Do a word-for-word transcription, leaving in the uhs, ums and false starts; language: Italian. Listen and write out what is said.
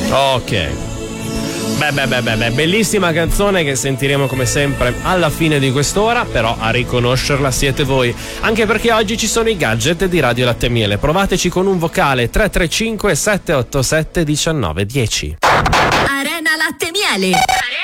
Ok. Beh, beh, beh, beh, beh, bellissima canzone che sentiremo come sempre alla fine di quest'ora, però a riconoscerla siete voi, anche perché oggi ci sono i gadget di Radio Latte e Miele. Provateci con un vocale: tre tre cinque sette otto sette uno nove uno zero. Arena Latte e Miele.